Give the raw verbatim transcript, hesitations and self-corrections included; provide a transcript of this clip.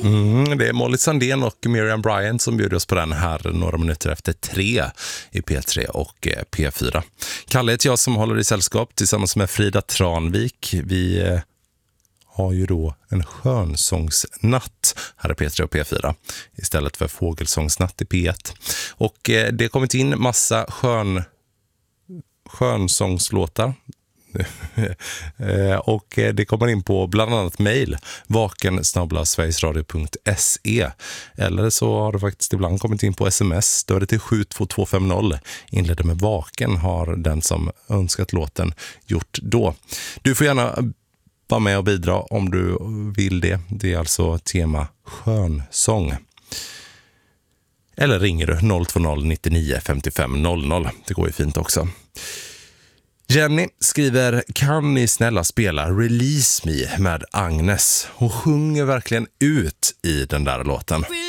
Mm, det är Molly Sandén och Miriam Bryant som bjuder oss på den här några minuter efter tre i P tre och P fyra. Kalle heter jag som håller i sällskap tillsammans med Frida Tranvik. Vi eh, har ju då en skönsångsnatt här i P tre och P fyra istället för fågelsångsnatt i P ett. Och eh, det har kommit in massa skön, skönsångslåtar. Och det kommer in på bland annat mejl vaken snabel-a sverigesradio punkt se, eller så har det faktiskt ibland kommit in på sms. Då är det till sju två två fem noll, inledde med vaken, har den som önskat låten gjort då. Du får gärna vara med och bidra om du vill det. Det är alltså tema skönsång. Eller ringer du noll två noll nio nio fem fem noll noll. Det går ju fint också. Jenny skriver: kan ni snälla spela Release Me med Agnes? Hon sjunger verkligen ut i den där låten.